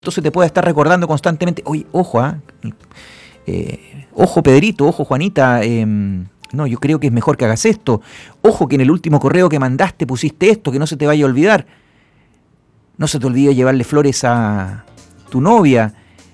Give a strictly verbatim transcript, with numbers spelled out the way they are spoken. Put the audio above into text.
Entonces te puede estar recordando constantemente, oye, ojo, ¿ah? eh, ojo Pedrito, ojo Juanita, eh, no, yo creo que es mejor que hagas esto, ojo que en el último correo que mandaste pusiste esto, que no se te vaya a olvidar, no se te olvide llevarle flores a tu novia,